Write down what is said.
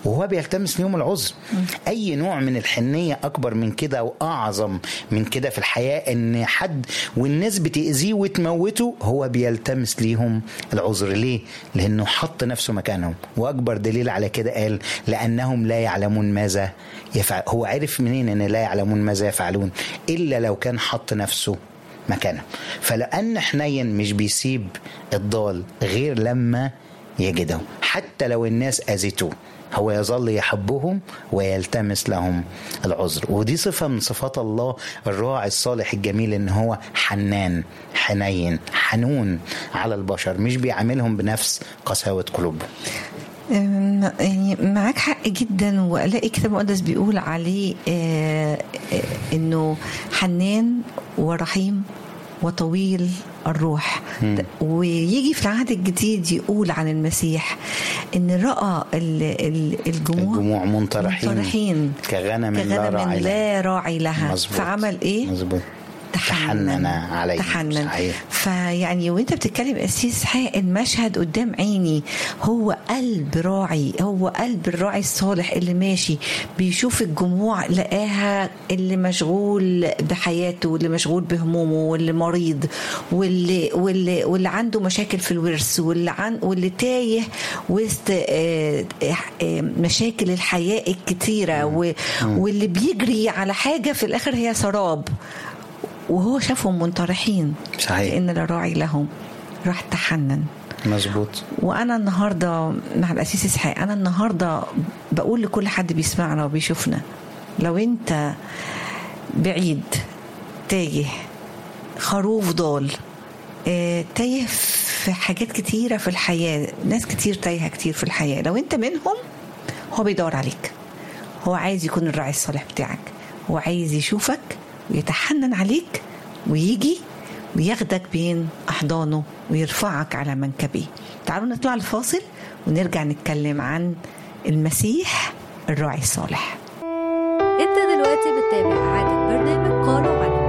وهو بيلتمس ليهم العذر. اي نوع من الحنية اكبر من كده واعظم من كده في الحياة؟ ان حد والناس بتأذيه وتموته هو بيلتمس ليهم العذر. ليه؟ لانه حط نفسه مكانهم. واكبر دليل على كده قال لانهم لا يعلمون ماذا يفعل. هو عرف منين ان لا يعلمون ماذا يفعلون؟ الا لو كان حط نفسه مكانه. فلأن حنين مش بيسيب الضال غير لما يجده، حتى لو الناس أذيته هو يظل يحبهم ويلتمس لهم العذر. ودي صفة من صفات الله الراعي الصالح الجميل، ان هو حنان، حنين، حنون على البشر، مش بيعاملهم بنفس قساوة قلوبهم. يعني معاك حق جدا. وألاقي كتاب مقدس بيقول عليه انه حنان ورحيم وطويل الروح. ويجي في العهد الجديد يقول عن المسيح ان رأى الجموع منطرحين كغنم لا راعي لها. مزبوط. فعمل ايه؟ مزبوط. تحنن عليه. فيعني وانت بتتكلم أسيس حق المشهد قدام عيني، هو قلب راعي، هو قلب الراعي الصالح اللي ماشي بيشوف الجموع، لقاها اللي مشغول بحياته واللي مشغول بهمومه واللي مريض واللي عنده مشاكل في الورث واللي تايه وسط مشاكل الحياة الكتيرة واللي بيجري على حاجة في الآخر هي سراب، وهو شافهم منطرحين. صحيح. لأن لا راعي لهم، راح تحنن. مظبوط. وأنا النهاردة مع الأسيس إسحاق، أنا النهاردة بقول لكل حد بيسمعنا وبيشوفنا، لو أنت بعيد تايه، خروف ضال، تايه في حاجات كتيرة في الحياة، ناس كتير تايهة كتير في الحياة، لو أنت منهم هو بيدور عليك، هو عايز يكون الراعي الصالح بتاعك، هو عايز يشوفك ويتحنن عليك ويجي وياخدك بين أحضانه ويرفعك على منكبيه. تعالوا نطلع الفاصل ونرجع نتكلم عن المسيح الراعي الصالح. انت دلوقتي بتتابع إعادة برنامج قالوا عنه